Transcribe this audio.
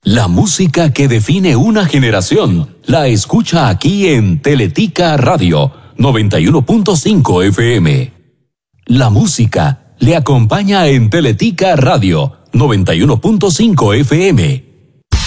La música que define una generación la escucha aquí en Teletica Radio 91.5 FM. La música le acompaña en Teletica Radio 91.5 FM.